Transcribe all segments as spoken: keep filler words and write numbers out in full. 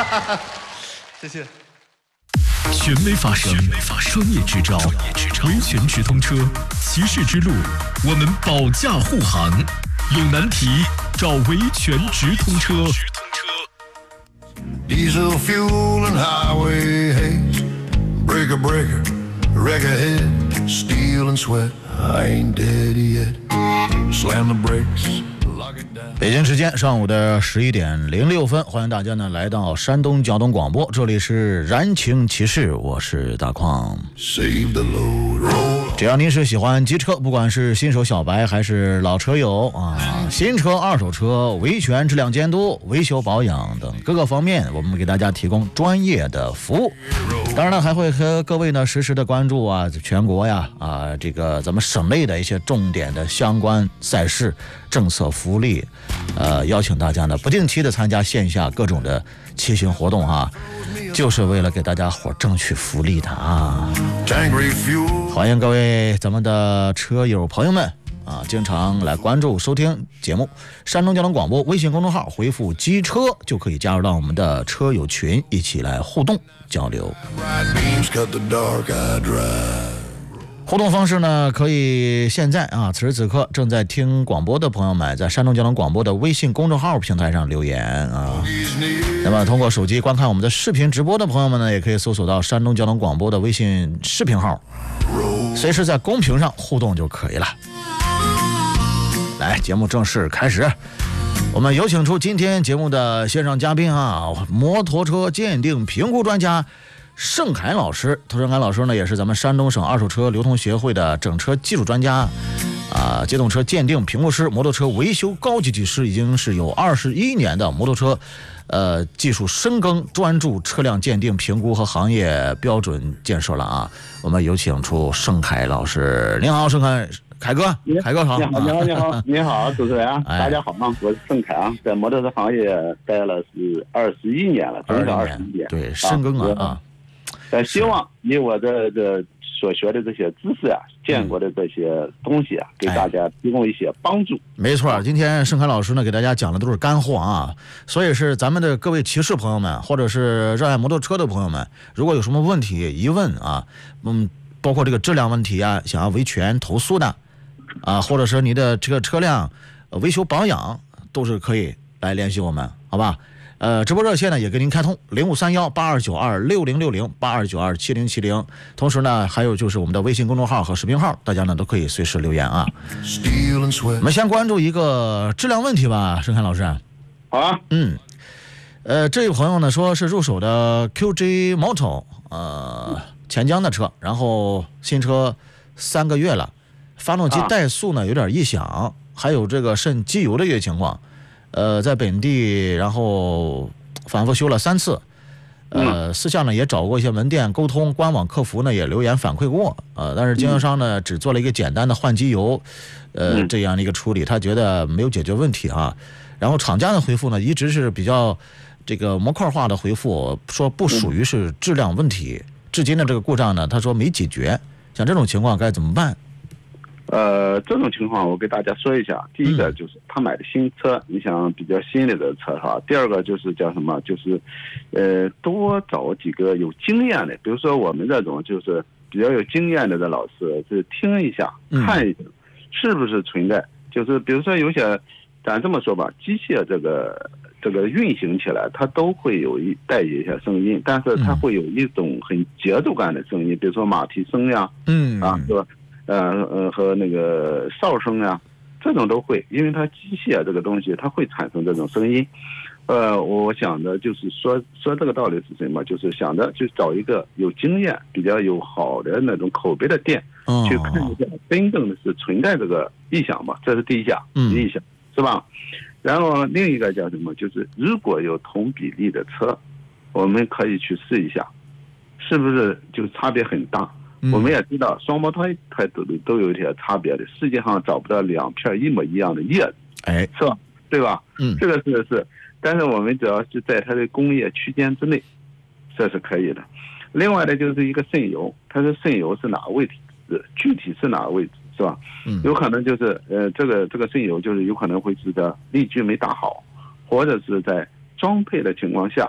谢谢。 权威发声，专业支招，维权直通车，骑士之路，我们保驾护航。有难题找维权直通车。 Diesel fuel and highway haze, breaker breaker, wreck ahead, steel and sweat. I ain't dead yet. Slam the brakes. 北京时间上午的十一点零六分，欢迎大家呢来到山东交通广播，这里是燃情骑士，我是大矿。只要您是喜欢机车，不管是新手小白还是老车友啊，新车、二手车维权、质量监督、维修保养等各个方面，我们给大家提供专业的服务。当然了，还会和各位呢实时的关注啊，全国呀啊这个咱们省内的一些重点的相关赛事、政策福利，呃，邀请大家呢不定期的参加线下各种的骑行活动啊，就是为了给大家伙争取福利的啊。欢迎各位咱们的车友朋友们啊，经常来关注收听节目。山东交通广播微信公众号回复机车就可以加入到我们的车友群，一起来互动交流。互动方式呢，可以现在啊，此时此刻正在听广播的朋友们，在山东交通广播的微信公众号平台上留言啊。那么通过手机观看我们的视频直播的朋友们呢，也可以搜索到山东交通广播的微信视频号，随时在公屏上互动就可以了。来，节目正式开始，我们有请出今天节目的线上嘉宾啊，摩托车鉴定评估专家盛凯老师。盛凯老师呢，也是咱们山东省二手车流通协会的整车技术专家啊，机动车鉴定评估师，摩托车维修高级技师，已经是有二十一年的摩托车呃技术深耕，专注车辆鉴定评估和行业标准建设了啊。我们有请出盛凯老师。您好，盛凯。凯哥，凯哥好， 你好，你好，你好，你好，主持人啊，大家好啊，我是盛凯啊，在摩托车行业待了是二十一年了，整整二十一年， 对，深耕啊啊， 呃，希望以我的这所学的这些知识啊，见过的这些东西啊，给大家提供一些帮助。 没错，今天盛凯老师呢给大家讲的都是干货啊，所以是咱们的各位骑士朋友们，或者是热爱摩托车的朋友们，如果有什么问题疑问啊，嗯，包括这个质量问题啊，想要维权投诉的。啊，或者是你的这个车辆维修保养，都是可以来联系我们，好吧？呃，直播热线呢也给您开通零五三幺八二九二六零六零八二九二七零七零，同时呢还有就是我们的微信公众号和视频号，大家呢都可以随时留言啊。我们先关注一个质量问题吧，盛凯老师。 好啊。 嗯，呃，这位朋友呢说是入手的 Q J Moto 呃钱江的车，然后新车三个月了。发动机怠速呢有点异响，还有这个渗机油的一个情况，呃，在本地然后反复修了三次，呃，私下呢也找过一些门店沟通，官网客服呢也留言反馈过，呃，但是经销商呢只做了一个简单的换机油，呃，这样的一个处理，他觉得没有解决问题啊。然后厂家的回复呢一直是比较这个模块化的回复，说不属于是质量问题，至今的这个故障呢，他说没解决，像这种情况该怎么办？ 呃，这种情况我给大家说一下。第一个就是他买的新车，你想比较新的这个车哈。第二个就是叫什么？就是，呃，多找几个有经验的，比如说我们这种就是比较有经验的的老师，是听一下，看一下，是不是存在。就是比如说有些，咱这么说吧，机械这个这个运行起来，它都会有一带一些声音，但是它会有一种很节奏感的声音，比如说马蹄声呀，嗯啊，是吧？呃呃和那个哨声啊，这种都会，因为它机械这个东西它会产生这种声音。呃，我想的就是说说这个道理是什么？就是想着就找一个有经验、比较有好的那种口碑的店，哦、去看一下真正的是存在这个异响嘛，这是第一项异响，是吧？然后另一个叫什么？就是如果有同比例的车，我们可以去试一下，是不是就差别很大？我们也知道双胞胎胎都都有一些差别的，世界上找不到两片一模一样的叶子，哎，是吧？对吧？嗯，这个是是，但是我们只要是在它的工业区间之内，这是可以的。另外呢，就是一个渗油，它的渗油是哪个位置，具体是哪个位置，是吧？嗯，有可能就是呃，这个这个渗油就是有可能会是的力矩没打好，或者是在装配的情况下，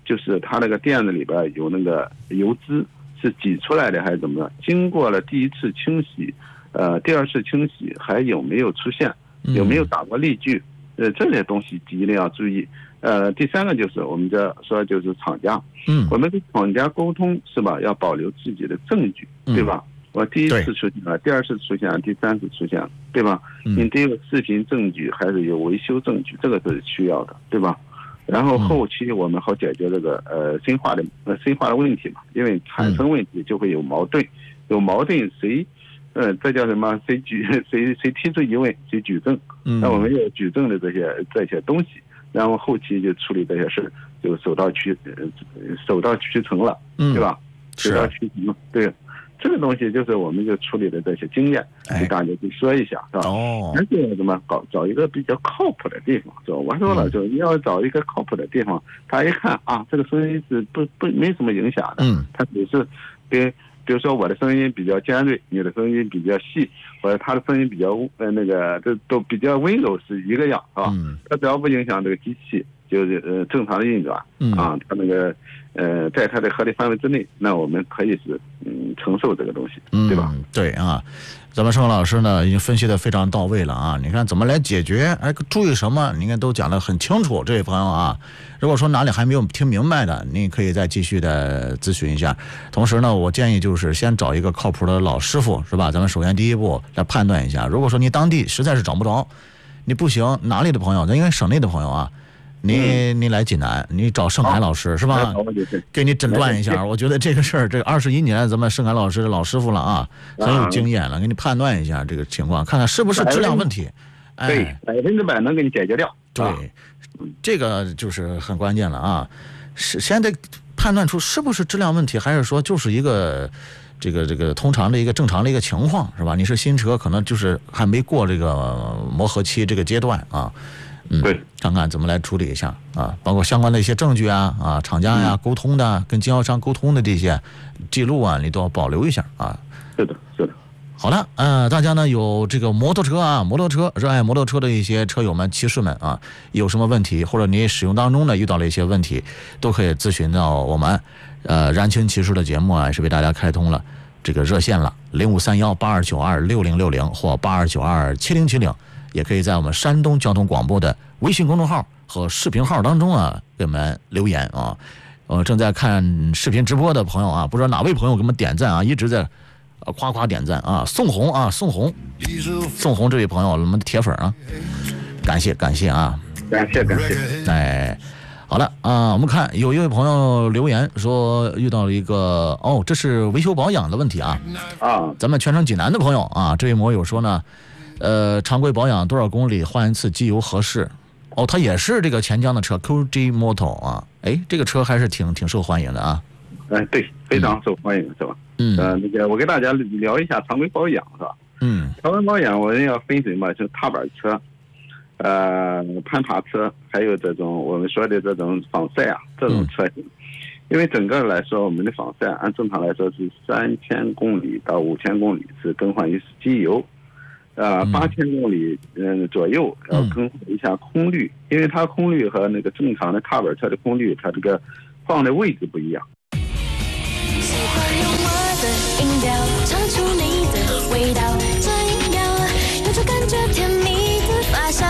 就是它那个垫子里边有那个油脂是挤出来的还是怎么样？经过了第一次清洗，呃，第二次清洗还有没有出现？有没有打过粒聚？呃，这些东西一定要注意。呃，第三个就是我们这说就是厂家， 嗯， 我们跟厂家沟通是吧？要保留自己的证据，对吧？嗯，我第一次出现了，第二次出现了，第三次出现了，对吧？嗯，你得有视频证据，还是有维修证据，这个是需要的，对吧？然后后期我们好解决这个呃深化的呃深化的问题嘛，因为产生问题就会有矛盾，有矛盾谁，呃，这叫什么？谁举谁谁提出疑问，谁举证？那我们要举证的这些这些东西，然后后期就处理这些事，就手到渠手到渠成了，对吧？手到渠成了，对。这个东西就是我们就处理的这些经验，给大家就说一下，是吧？ 哦， 而且怎么搞找一个比较靠谱的地方，是吧？我说了，就你要找一个靠谱的地方，他一看啊，这个声音是不不没什么影响的，嗯，他只是跟比如说我的声音比较尖锐，你的声音比较细，或者他的声音比较呃那个都都比较温柔是一个样，啊，嗯，他只要不影响这个机器，就是呃正常的运转，嗯啊，他那个呃在他的合理范围之内，那我们可以是嗯承受这个东西，对吧？ 嗯，对啊，咱们盛老师呢已经分析的非常到位了啊！你看怎么来解决，哎，注意什么？你看都讲得很清楚，这位朋友啊，如果说哪里还没有听明白的，你可以再继续的咨询一下。同时呢，我建议就是先找一个靠谱的老师傅，是吧？咱们首先第一步来判断一下，如果说你当地实在是找不着，你不行，哪里的朋友？咱应该省内的朋友啊。你你来济南，你找盛海老师是吧？给你诊断一下。我觉得这个事儿，这二十一年咱们盛海老师的老师傅了啊，很有经验了，给你判断一下这个情况，看看是不是质量问题。 对，百分之百能给你解决掉。 对，这个就是很关键了啊！是先得判断出是不是质量问题，还是说就是一个这个这个通常的一个正常的一个情况，是吧？你是新车，可能就是还没过这个磨合期这个阶段啊。嗯， 对， 看看怎么来处理一下啊，包括相关的一些证据啊啊，厂家呀、嗯、沟通的，跟经销商沟通的这些记录啊，你都要保留一下啊。 是的，是的。 好了，呃，大家呢有这个摩托车啊，摩托车热爱摩托车的一些车友们、骑士们啊，有什么问题，或者你使用当中呢遇到了一些问题，都可以咨询到我们，呃，燃情骑士的节目啊，是为大家开通了这个热线了，零五三幺八二九二六零六零或八二九二七零七零。也可以在我们山东交通广播的微信公众号和视频号当中啊，给我们留言啊。呃，正在看视频直播的朋友啊，不知道哪位朋友给我们点赞啊，一直在呃夸夸点赞啊。宋红啊，宋红，宋红这位朋友，我们的铁粉啊，感谢感谢啊， 感谢感谢。 哎，好了啊，我们看有一位朋友留言说遇到了一个哦，这是维修保养的问题啊。 啊， 咱们全省济南的朋友啊，这位摩友说呢。呃，常规保养多少公里换一次机油合适？哦，它也是这个钱江的车 Q G Moto 啊，哎，这个车还是挺挺受欢迎的啊。 哎，对，非常受欢迎，嗯、是吧？嗯，呃，那个我给大家聊一下常规保养，是吧？ 嗯， 常规保养我们要分什么？就踏板车，呃，攀爬车，还有这种我们说的这种仿赛啊，这种车型。嗯，因为整个来说，我们的仿赛按正常来说是三千公里到五千公里是更换一次机油。呃，八千公里嗯左右要更换一下空滤，嗯，因为它空滤和那个正常的踏板车的空滤，它这个放的位置不一样。喜欢用我的音调唱出你的味道，这音调有种感觉甜蜜的发酵。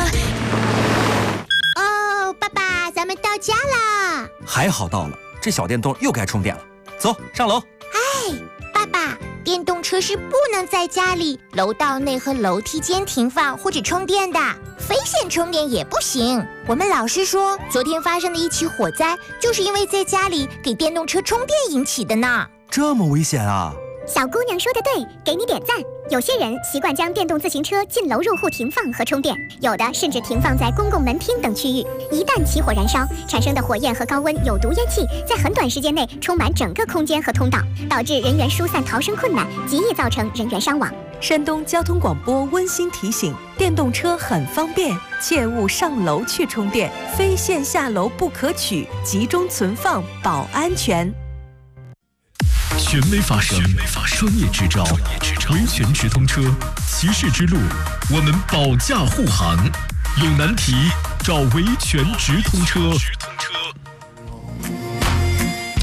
哦，爸爸，咱们到家啦！ 还好到了，这小电动又该充电了。走，上楼。 哎，爸爸。电动车是不能在家里、楼道内和楼梯间停放或者充电的，非线充电也不行。我们老师说，昨天发生的一起火灾，就是因为在家里给电动车充电引起的呢。 这么危险啊！ 小姑娘说的对，给你点赞。有些人习惯将电动自行车进楼入户停放和充电，有的甚至停放在公共门厅等区域。一旦起火燃烧，产生的火焰和高温有毒烟气在很短时间内充满整个空间和通道，导致人员疏散逃生困难，极易造成人员伤亡。 山东交通广播温馨提醒：电动车很方便，切勿上楼去充电，非线下楼不可取，集中存放保安全。 权威发声，专业支招，维权直通车，骑士之路，我们保驾护航。有难题找维权直通车。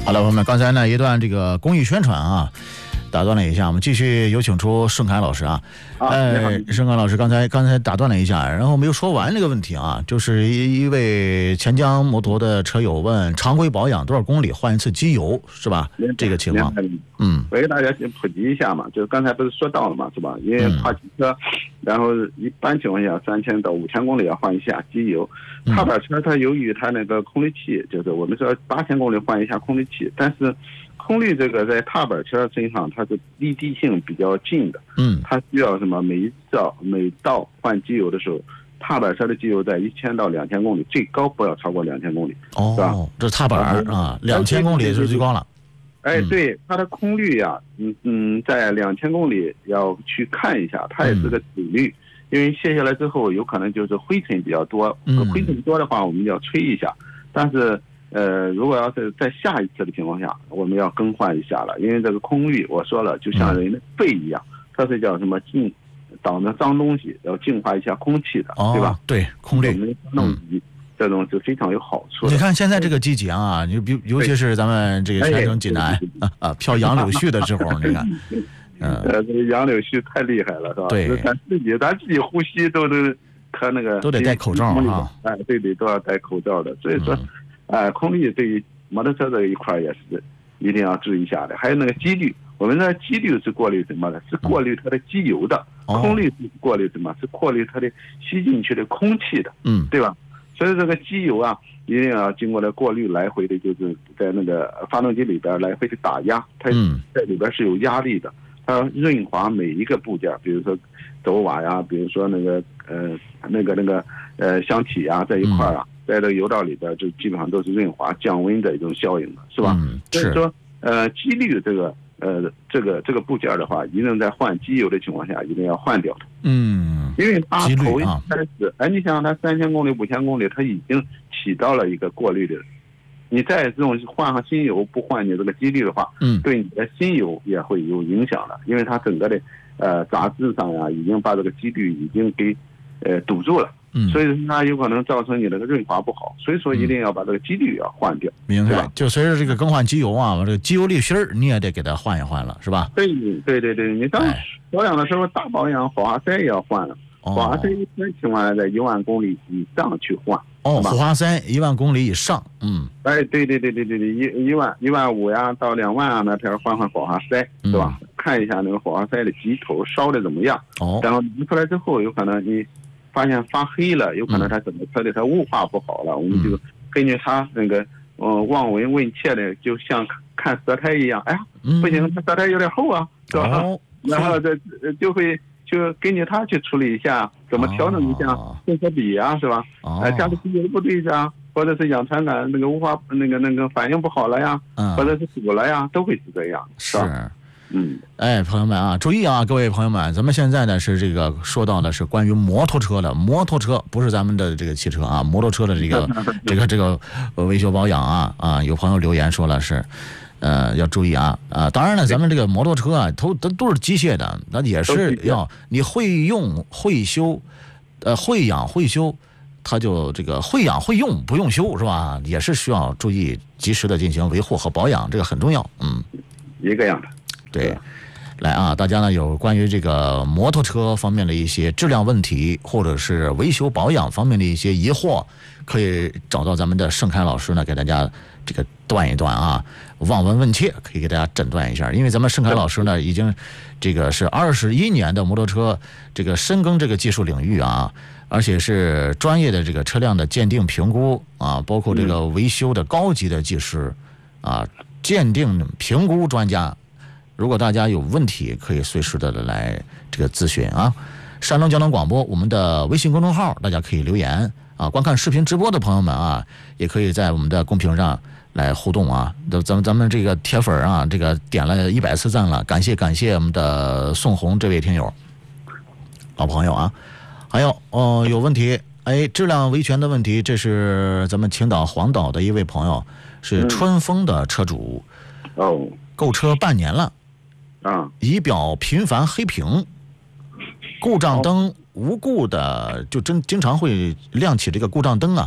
好了，朋友们，刚才呢一段这个公益宣传啊，打断了一下，我们继续有请出盛凯老师啊。呃，盛凯老师刚才刚才打断了一下，然后没有说完这个问题啊，就是一一位钱江摩托的车友问，常规保养多少公里换一次机油是吧？这个情况，嗯， 我给大家先普及一下嘛，就是刚才不是说到了嘛，是吧？因为跨级车，然后一般情况下三千到五千公里要换一下机油。踏板车它由于它那个空滤器，就是我们说八千公里换一下空滤器，但是空滤这个在踏板车身上它是离地性比较近的， 嗯， 它需要什么？每一道每道换机油的时候，踏板车的机油在一千到两千公里，最高不要超过两千公里， 哦，是吧？这是踏板啊，两千公里是最高了。 哎，对，它的空滤呀、啊，嗯嗯，在两千公里要去看一下，它也是个主滤，因为卸下来之后有可能就是灰尘比较多， 嗯、 灰尘多的话我们要吹一下，但是呃，如果要是在下一次的情况下，我们要更换一下了，因为这个空滤我说了，就像人的肺一样，它是叫什么净挡着脏东西，要净化一下空气的， 哦、 对吧？ 对，空滤， 弄嗯。这种是非常有好处的。 你看现在这个季节啊，你比尤其是咱们这个全省济南啊啊飘杨柳絮的时候，你看， 嗯，呃，这个杨柳絮太厉害了，是吧？ 对， 咱自己咱自己呼吸都都和那个都得戴口罩啊， 哎，对对，都要戴口罩的。所以说，哎、嗯，空滤对于摩托车这一块也是一定要注意一下的。还有那个机滤，我们的机滤是过滤什么的？是过滤它的机油的。 哦、 空滤是过滤什么？是过滤它的吸进去的空气的。 嗯， 对吧？所以这个机油啊，一定要经过了过滤，来回的，就是在那个发动机里边来回的打压，它在里边是有压力的，它润滑每一个部件，比如说轴瓦呀，比如说那个呃那个那个呃箱体啊，在一块啊，在这个油道里边就基本上都是润滑降温的一种效应的，是吧？ 嗯、 所以说呃机滤这个呃这个这个部件的话，一定在换机油的情况下一定要换掉的。 嗯， 因为它头一啊开始，哎，你想想它三千公里、五千公里，它已经起到了一个过滤的。你再这种换上新油，不换你这个机滤的话， 嗯， 对你的新油也会有影响的，因为它整个的呃杂质上呀，已经把这个机滤已经给呃堵住了。 嗯， 所以它有可能造成你那个润滑不好，所以说一定要把这个机滤要换掉。 明白，就随着这个更换机油啊，这个机油滤芯儿你也得给它换一换了，是吧？ 对对对对，你当保养的时候大保养，火花塞也要换了。 哦、 火花塞一般情况下在一万公里以上去换。 哦，火花塞一万公里以上，嗯， 哎，对对对对对对，一一万一万五呀到两万啊那条换换火花塞，是吧？嗯、看一下那个火花塞的机头烧的怎么样。 哦， 然后拿出来之后，有可能你发现发黑了，有可能它整个车里它雾化不好了，嗯、我们就根据它那个呃望闻问切的，就像看舌苔一样，哎呀， 嗯、 不行，它舌苔有点厚啊，是吧？ 哦、 然后这就会。就根据它去处理一下，怎么调整一下混合比啊，是吧？ 哦， 哎，加的机油不对呀，或者是氧传感那个雾化那个那个反应不好了呀， 嗯， 或者是堵了呀，都会是这样， 是吧？嗯， 哎，朋友们啊，注意啊，各位朋友们，咱们现在呢是这个说到的是关于摩托车的，摩托车不是咱们的这个汽车啊，摩托车的这个这个这个维修保养啊啊，有朋友留言说了是。呃，要注意啊啊！当然了，咱们这个摩托车啊，都都都是机械的，那也是要你会用会修，呃，会养会修，它就这个会养会用不用修是吧？也是需要注意及时的进行维护和保养，这个很重要。嗯， 一个样的， 对。来啊，大家呢有关于这个摩托车方面的一些质量问题，或者是维修保养方面的一些疑惑，可以找到咱们的盛开老师呢，给大家这个断一断啊，望闻问切，可以给大家诊断一下。因为咱们盛开老师呢，已经这个是二十一年的摩托车这个深耕这个技术领域啊，而且是专业的这个车辆的鉴定评估啊，包括这个维修的高级的技师啊，鉴定评估专家。如果大家有问题，可以随时的来这个咨询啊。山东交通广播我们的微信公众号，大家可以留言啊。观看视频直播的朋友们啊，也可以在我们的公屏上来互动啊。咱们咱们这个铁粉啊，这个点了一百次赞了，感谢感谢我们的宋红这位听友，老朋友啊。还有哦，有问题哎，质量维权的问题，这是咱们青岛黄岛的一位朋友，是春风的车主， 嗯、哦， 购车半年了。 啊， 仪表频繁黑屏，故障灯无故的就真经常会亮起这个故障灯啊，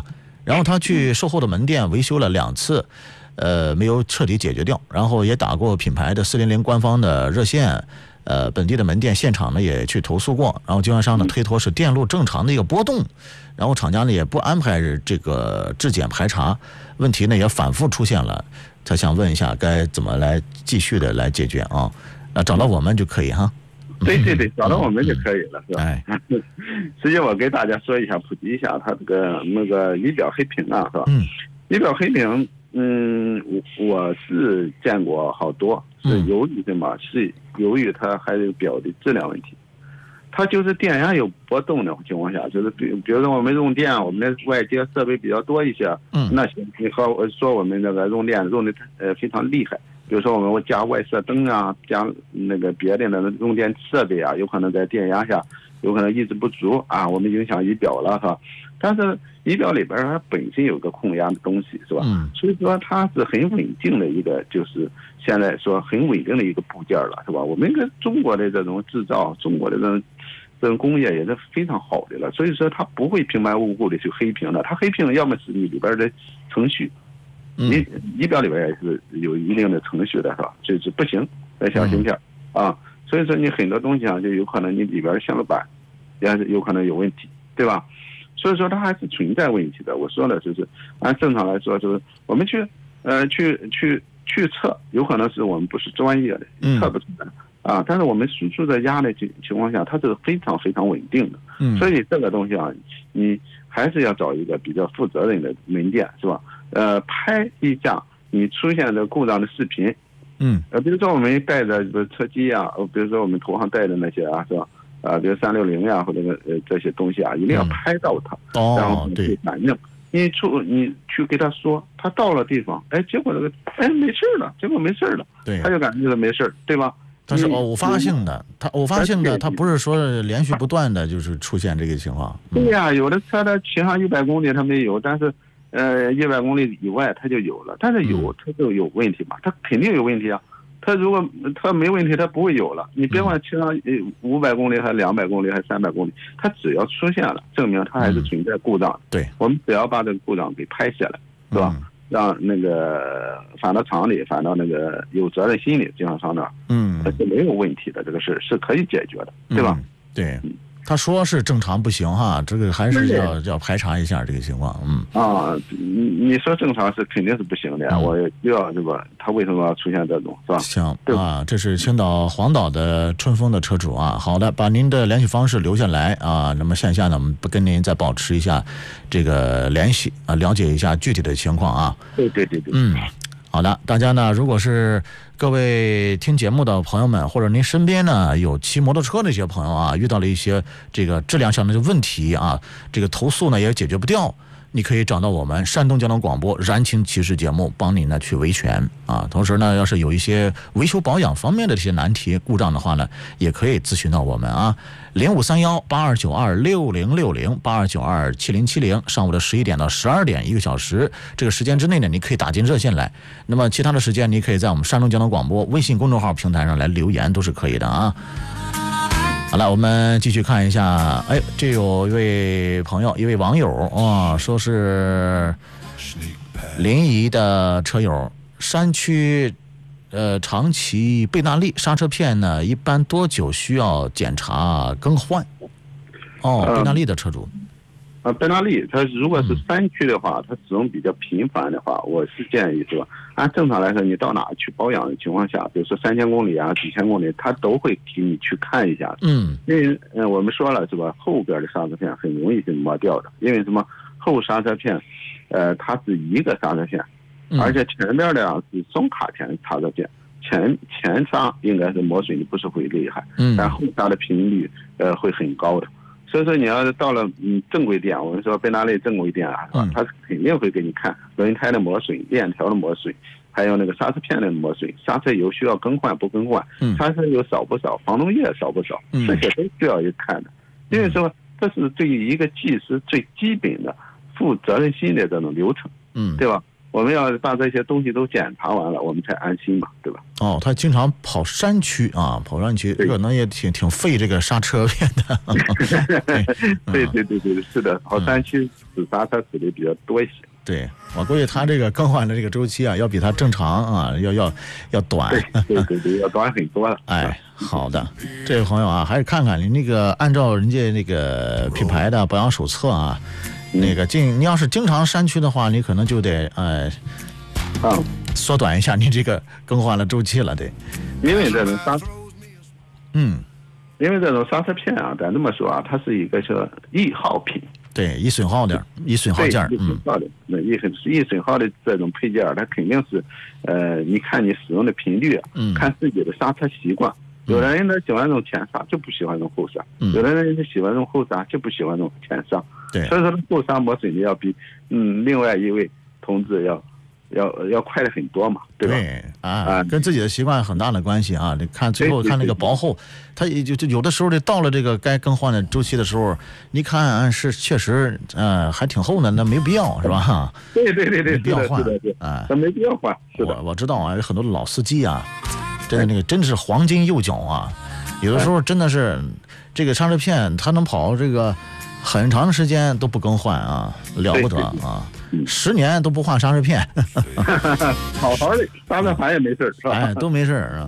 然后他去售后的门店维修了两次，呃，没有彻底解决掉，然后也打过品牌的四零零官方的热线，呃，本地的门店现场呢也去投诉过，然后经销商呢推脱是电路正常的一个波动，然后厂家呢也不安排这个质检排查，问题呢也反复出现了，他想问一下该怎么来继续的来解决啊？那找到我们就可以哈。 对对对，找到我们就可以了，是吧？ 哎， 实际我给大家说一下，普及一下，它这个那个仪表黑屏啊，是吧？ 嗯。 仪表黑屏，嗯，我我是见过好多，是由于什么？是由于它还有表的质量问题。它就是电压有波动的情况下，就是比比如说我们用电，我们的外接设备比较多一些， 嗯， 那行，你和我说我们那个用电用的呃非常厉害。比如说我们我加外射灯啊，加那个别的那个用电设备啊，有可能在电压下有可能抑制不足啊，我们影响仪表了哈。但是仪表里边它本身有个控压的东西是吧？ 嗯， 所以说它是很稳定的一个，就是现在说很稳定的一个部件了是吧？我们跟中国的这种制造，中国的这种这种工业也是非常好的了，所以说它不会平白无故的去黑屏的，它黑屏要么是你里边的程序。仪仪表里边也是有一定的程序的，是吧？就是不行，在小芯片啊，所以说你很多东西啊，就有可能你里边线路板也是有可能有问题，对吧？所以说它还是存在问题的。我说的就是按正常来说，就是我们去呃去去去测，有可能是我们不是专业的，测不出来啊。但是我们输出的压力情情况下，它是非常非常稳定的。 嗯， 所以这个东西啊，你还是要找一个比较负责任的门店，是吧？呃，拍一下你出现的故障的视频， 嗯， 呃，比如说我们带着车机啊，呃，比如说我们头上带的那些啊，是吧？啊，比如三六零呀，或者呃这些东西啊，一定要拍到它， 哦， 然后去反应。你出你去给他说，他到了地方，哎，结果这个哎没事了，结果没事了， 对， 他就感觉没事，对吧？ 它是偶发性的，它偶发性的，它不是说连续不断的就是出现这个情况。 对呀，有的车它骑上一百公里它没有，但是。呃，一百公里以外它就有了，但是有它就有问题嘛，它肯定有问题啊。它如果它没问题，它不会有了。你别管骑上五百公里还是两百公里还是三百公里，它只要出现了，证明它还是存在故障。 嗯、对， 我们只要把这个故障给拍下来，是吧？嗯、让那个反到厂里，反到那个有责任心理经销商那儿， 嗯， 它是没有问题的，这个事是可以解决的，对吧？ 嗯、对。嗯，他说是正常不行哈，这个还是要要排查一下这个情况。嗯啊，你你说正常是肯定是不行的呀，嗯、我要这个他为什么要出现这种是吧？ 行啊，这是青岛黄岛的春风的车主啊。好的，把您的联系方式留下来啊。那么线下呢，我们跟您再保持一下这个联系啊，了解一下具体的情况啊。 对对对对。 嗯。好的，大家呢，如果是各位听节目的朋友们，或者您身边呢有骑摩托车的一些朋友啊，遇到了一些这个质量上的问题啊，这个投诉呢也解决不掉，你可以找到我们山东交通广播燃情骑士节目，帮你呢去维权啊。同时呢，要是有一些维修保养方面的这些难题故障的话呢，也可以咨询到我们啊，零五三幺八二九二六零六零八二九二七零七零，上午的十一点到十二点一个小时，这个时间之内呢，你可以打进热线来。那么其他的时间，你可以在我们山东交通广播微信公众号平台上来留言，都是可以的啊。好了，我们继续看一下。哎，这有一位朋友，一位网友啊、哦，说是临沂的车友，山区呃长骑贝纳利刹车片呢，一般多久需要检查更换？哦，贝纳利的车主。 啊，贝纳利，它如果是山区的话，它使用比较频繁的话，我是建议是吧？按正常来说，你到哪去保养的情况下，比如说三千公里啊、几千公里，它都会给你去看一下。 嗯， 因为嗯，我们说了是吧？后边的刹车片很容易是磨掉的，因为什么？后刹车片，呃，它是一个刹车片，而且前边的啊是双卡钳刹车片，前前刹应该是磨损的不是会厉害， 嗯， 但后刹的频率呃会很高的。所以说你要是到了嗯正规店，我们说贝纳利正规店啊，是吧？他肯定会给你看轮胎的磨损、链条的磨损，还有那个刹车片的磨损，刹车油需要更换不更换，刹车油少不少，防冻液少不少，这些都需要去看的。因为说这是对于一个技师最基本的负责任心的这种流程， 嗯， 对吧？ 我们要把这些东西都检查完了，我们才安心嘛，对吧？ 哦，他经常跑山区啊，跑山区，可能也挺挺费这个刹车片的。 对对对对，是的，跑山区使刹车使的比较多一些。 对，我估计他这个更换的这个周期啊，要比他正常啊要要要短。 对对对，要短很多了。 哎，好的，这位朋友啊，还是看看你那个按照人家那个品牌的保养手册啊。那个经你要是经常山区的话，你可能就得呃， 啊， 缩短一下你这个更换的周期了，对。 因为这种刹， 嗯， 因为这种刹车片啊，咱这么说啊，它是一个说易耗品， 对，易损耗的，易损耗件， 易损耗的，那易很易损耗的这种配件，它肯定是，呃，你看你使用的频率， 嗯， 看自己的刹车习惯。有的人呢喜欢用前刹，就不喜欢用后刹； 嗯、 有的人喜欢用后刹，就不喜欢用前刹。 对， 所以说后刹磨损的要比嗯另外一位同志要要要快的很多嘛，对吧？ 对啊，啊跟自己的习惯很大的关系啊。你看最后看那个薄厚，它也就就有的时候这到了这个该更换的周期的时候，你看是确实呃还挺厚的，那没必要是吧？ 对对对对， 没必要换啊，那没必要换。是的， 我我知道啊，有很多老司机啊。真的那个真是黄金右脚啊！有的时候真的是这个刹车片，它能跑这个很长时间都不更换啊，了不得啊！十年都不换刹车片， 好好的刹车盘也没事是吧？ 哎，都没事啊。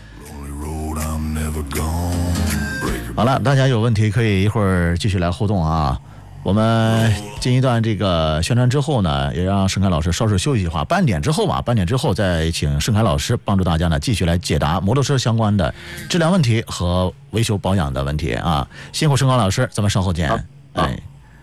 好了，大家有问题可以一会儿继续来互动啊。我们进一段这个宣传之后呢，也让盛凯老师稍事休息一会儿。半点之后吧，半点之后再请盛凯老师帮助大家呢继续来解答摩托车相关的质量问题和维修保养的问题啊！辛苦盛凯老师，咱们稍后见。哎，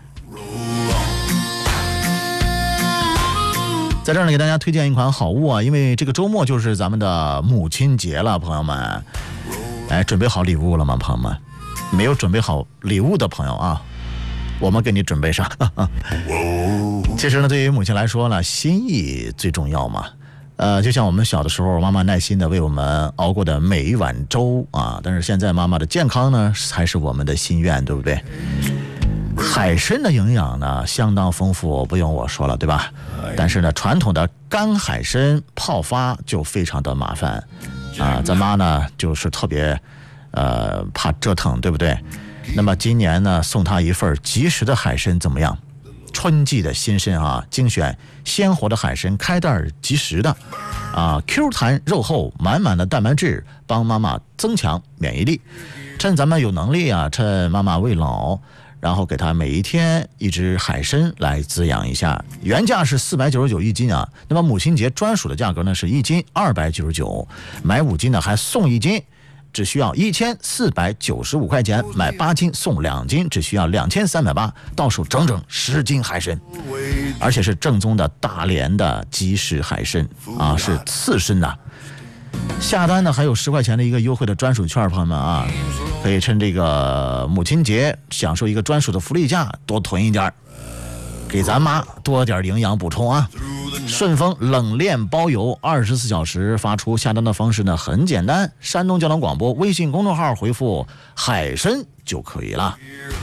在这儿呢，给大家推荐一款好物啊，因为这个周末就是咱们的母亲节了，朋友们，哎，准备好礼物了吗？朋友们，没有准备好礼物的朋友啊。我们给你准备上。其实呢，对于母亲来说呢，心意最重要嘛。呃，就像我们小的时候，妈妈耐心的为我们熬过的每一碗粥啊。但是现在妈妈的健康呢，才是我们的心愿，对不对？海参的营养呢，相当丰富，不用我说了，对吧？但是呢，传统的干海参泡发就非常的麻烦啊。咱妈呢，就是特别呃怕折腾，对不对？那么今年呢，送他一份及时的海参怎么样？春季的新参啊，精选鲜活的海参，开袋即食的，啊 ，Q 弹肉厚，满满的蛋白质，帮妈妈增强免疫力。趁咱们有能力啊，趁妈妈未老，然后给她每一天一只海参来滋养一下。原价是四百九十九一斤啊，那么母亲节专属的价格呢是一斤二百九十九，买五斤呢还送一斤。只需要一千四百九十五块钱，买八斤送两斤，只需要两千三百八，到手整整十斤海参，而且是正宗的大连的即食海参啊，是刺身的。下单呢还有十块钱的一个优惠的专属券，朋友们啊，可以趁这个母亲节享受一个专属的福利价，多囤一点，给咱妈多点营养补充啊。顺丰冷链包邮，二十四小时发出。下单的方式呢很简单，山东交通广播微信公众号回复海参就可以了。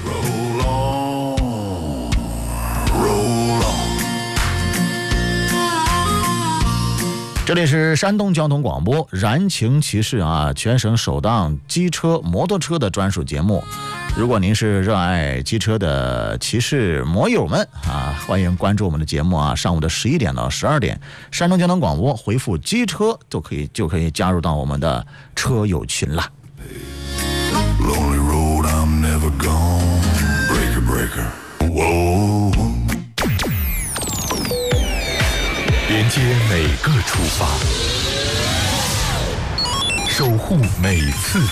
这里是山东交通广播燃情骑士啊，全省首档机车摩托车的专属节目。如果您是热爱机车的骑士摩友们啊，欢迎关注我们的节目啊，上午的十一点到十二点，山东交通广播回复机车就可以就可以加入到我们的车友群了。Lonely road, I'm never gone. Breaker, breaker. Whoa. 连接每个出发，守护每次